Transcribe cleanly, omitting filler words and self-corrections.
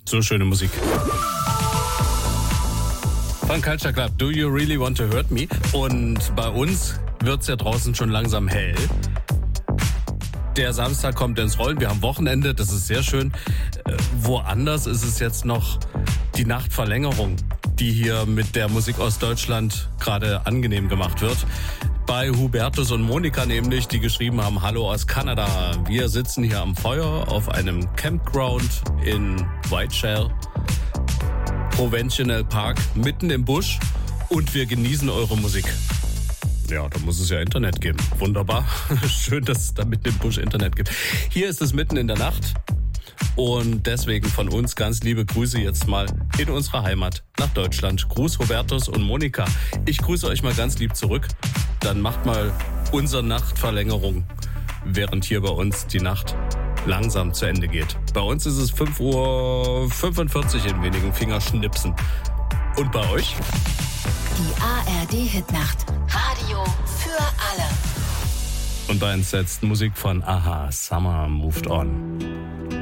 So schöne Musik. Von Culture Club, Do You Really Want to Hurt Me? Und bei uns wird's ja draußen schon langsam hell. Der Samstag kommt ins Rollen, wir haben Wochenende, das ist sehr schön. Woanders ist es jetzt noch die Nachtverlängerung, die hier mit der Musik aus Deutschland gerade angenehm gemacht wird. Bei Hubertus und Monika nämlich, die geschrieben haben, hallo aus Kanada. Wir sitzen hier am Feuer auf einem Campground in Whiteshell, Provincial Park, mitten im Busch und wir genießen eure Musik. Ja, da muss es ja Internet geben. Wunderbar. Schön, dass es da mitten im Busch Internet gibt. Hier ist es mitten in der Nacht. Und deswegen von uns ganz liebe Grüße jetzt mal in unsere Heimat nach Deutschland. Gruß Hubertus und Monika. Ich grüße euch mal ganz lieb zurück. Dann macht mal unsere Nachtverlängerung, während hier bei uns die Nacht langsam zu Ende geht. Bei uns ist es 5:45 Uhr in wenigen Fingerschnipsen. Und bei euch? Die ARD-Hitnacht. Radio für alle. Und bei uns setzt Musik von Aha, Summer Moved On.